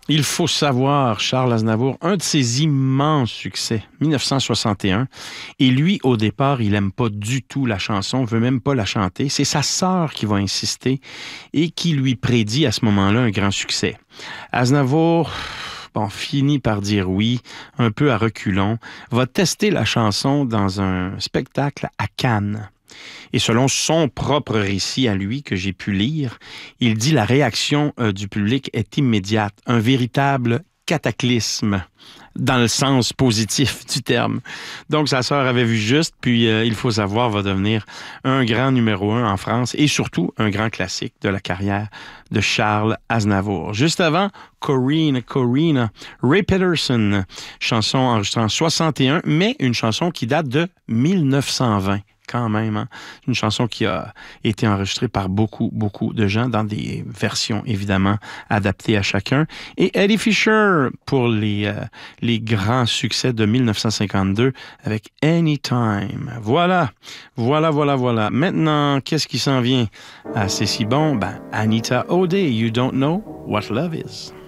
Il faut savoir, Charles Aznavour, un de ses immenses succès, 1961. Et lui, au départ, il n'aime pas du tout la chanson, veut même pas la chanter. C'est sa sœur qui va insister et qui lui prédit à ce moment-là un grand succès. Aznavour, bon, finit par dire oui, un peu à reculons, va tester la chanson dans un spectacle à Cannes. Et selon son propre récit à lui que j'ai pu lire, il dit la réaction du public est immédiate, un véritable cataclysme dans le sens positif du terme. Donc sa sœur avait vu juste, puis il faut savoir va devenir un grand numéro 1 en France et surtout un grand classique de la carrière de Charles Aznavour. Juste avant, Corrine, Ray Peterson, chanson enregistrée en 61, mais une chanson qui date de 1920. Quand même, hein? Une chanson qui a été enregistrée par beaucoup de gens dans des versions, évidemment, adaptées à chacun. Et Eddie Fisher pour les grands succès de 1952 avec Anytime. Voilà. Maintenant, qu'est-ce qui s'en vient? Ah, c'est si bon. Ben, Anita O'Day, You Don't Know What Love Is.